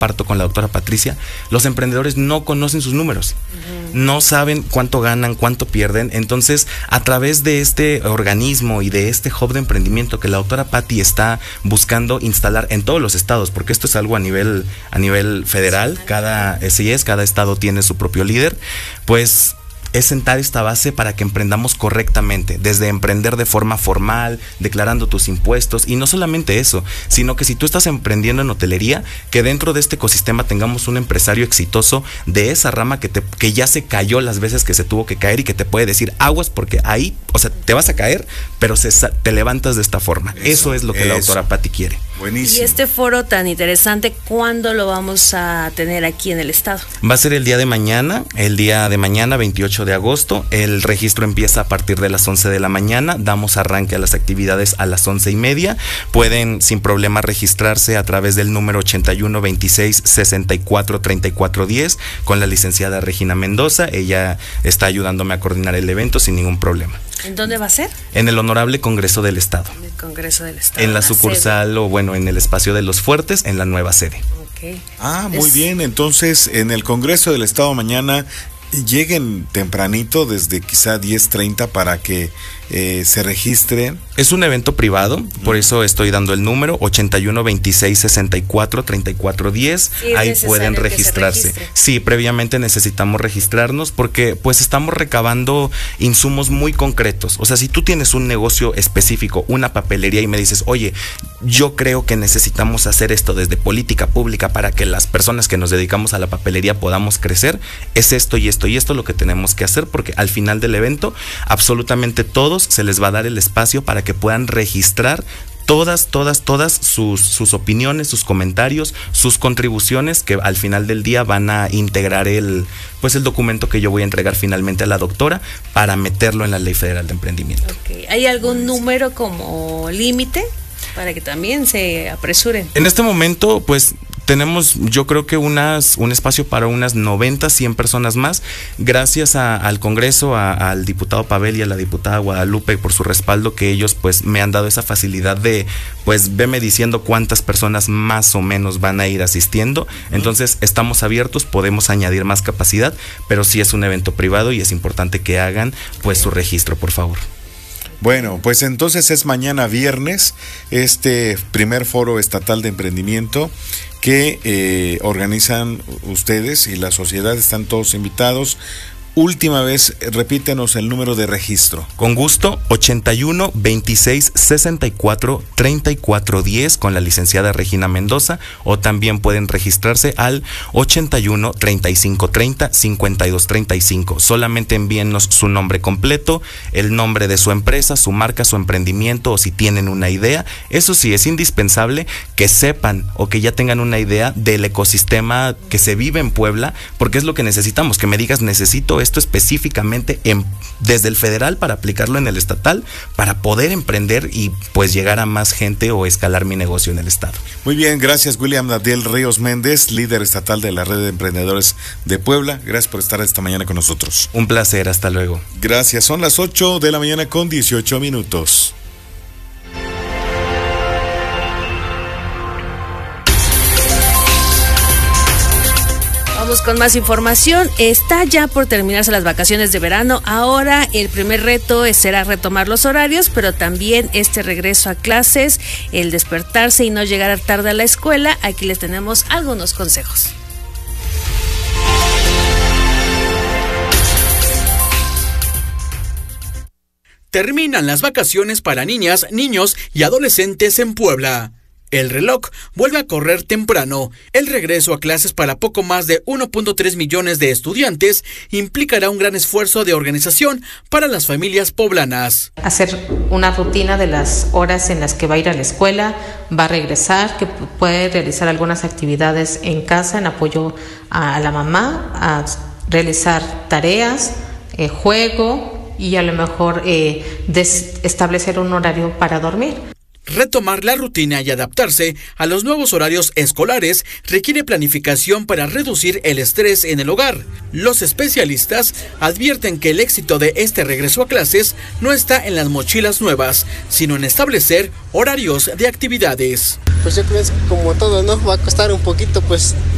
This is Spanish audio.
parto con la doctora Patricia, los emprendedores no conocen sus números, no saben cuánto ganan, cuánto pierden. Entonces, a través de este organismo y de este hub de emprendimiento que la doctora Patti está buscando instalar en todos los estados, porque esto es algo a nivel federal, cada estado tiene su propio líder, pues es sentar esta base para que emprendamos correctamente, desde emprender de forma formal, declarando tus impuestos, y no solamente eso, sino que si tú estás emprendiendo en hotelería, que dentro de este ecosistema tengamos un empresario exitoso de esa rama que ya se cayó las veces que se tuvo que caer y que te puede decir aguas porque ahí, o sea, te vas a caer, pero te levantas de esta forma. Eso es lo que la doctora Patti quiere. Buenísimo. Y este foro tan interesante, ¿cuándo lo vamos a tener aquí en el estado? Va a ser el día de mañana, 28 de agosto. El registro empieza a partir de las 11 de la mañana. Damos arranque a las actividades a las 11:30. Pueden sin problema registrarse a través del número 81 26 64 34 10 con la licenciada Regina Mendoza. Ella está ayudándome a coordinar el evento sin ningún problema. ¿En dónde va a ser? En el Honorable Congreso del Estado. En el Congreso del Estado. En la sucursal o bueno, en el espacio de los Fuertes, en la nueva sede. Okay. Muy bien, entonces en el Congreso del Estado mañana lleguen tempranito, desde quizá 10:30 para que se registren. Es un evento privado, por eso estoy dando el número 81 26 64 34 10. Sí, ahí pueden registrarse. Sí, previamente necesitamos registrarnos porque pues estamos recabando insumos muy concretos. O sea, si tú tienes un negocio específico, una papelería, y me dices, oye, yo creo que necesitamos hacer esto desde política pública para que las personas que nos dedicamos a la papelería podamos crecer, es esto y esto y esto lo que tenemos que hacer, porque al final del evento absolutamente todos se les va a dar el espacio para que puedan registrar todas sus opiniones, sus comentarios, sus contribuciones, que al final del día van a integrar el documento que yo voy a entregar finalmente a la doctora para meterlo en la Ley Federal de Emprendimiento. Okay. ¿Hay algún número como límite para que también se apresuren? En este momento, pues tenemos, yo creo que un espacio para unas 90, 100 personas más, gracias al Congreso, al diputado Pavel y a la diputada Guadalupe por su respaldo, que ellos pues me han dado esa facilidad de, pues veme diciendo cuántas personas más o menos van a ir asistiendo. Entonces estamos abiertos, podemos añadir más capacidad, pero sí es un evento privado y es importante que hagan pues su registro, por favor. Bueno, pues entonces es mañana viernes este primer foro estatal de emprendimiento que organizan ustedes y la sociedad, están todos invitados. Última vez, repítenos el número de registro. Con gusto, 81 26 64 34 10 con la licenciada Regina Mendoza, o también pueden registrarse al 81 35 30 52 35. Solamente envíennos su nombre completo, el nombre de su empresa, su marca, su emprendimiento, o si tienen una idea. Eso sí, es indispensable que sepan o que ya tengan una idea del ecosistema que se vive en Puebla, porque es lo que necesitamos, que me digas, necesito esto específicamente desde el federal para aplicarlo en el estatal, para poder emprender y pues llegar a más gente o escalar mi negocio en el estado. Muy bien, gracias William Nadiel Ríos Méndez, líder estatal de la Red de Emprendedores de Puebla. Gracias por estar esta mañana con nosotros. Un placer, hasta luego. Gracias, son las 8 de la mañana con 18 minutos. Vamos con más información. Está ya por terminarse las vacaciones de verano. Ahora el primer reto será retomar los horarios, pero también este regreso a clases, el despertarse y no llegar tarde a la escuela. Aquí les tenemos algunos consejos. Terminan las vacaciones para niñas, niños y adolescentes en Puebla. El reloj vuelve a correr temprano. El regreso a clases para poco más de 1.3 millones de estudiantes implicará un gran esfuerzo de organización para las familias poblanas. Hacer una rutina de las horas en las que va a ir a la escuela, va a regresar, que puede realizar algunas actividades en casa en apoyo a la mamá, a realizar tareas, juego y a lo mejor establecer un horario para dormir. Retomar la rutina y adaptarse a los nuevos horarios escolares requiere planificación para reducir el estrés en el hogar. Los especialistas advierten que el éxito de este regreso a clases no está en las mochilas nuevas, sino en establecer horarios de actividades. Pues yo creo que como todo, ¿no? Va a costar un poquito, pues